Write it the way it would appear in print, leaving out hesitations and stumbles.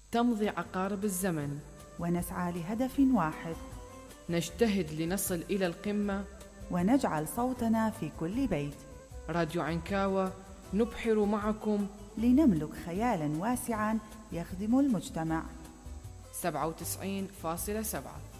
تمضي عقارب الزمن ونسعى لهدف واحد، نجتهد لنصل إلى القمة ونجعل صوتنا في كل بيت. راديو عنكاوة نبحر معكم لنملك خيالا واسعا يخدم المجتمع. 97.7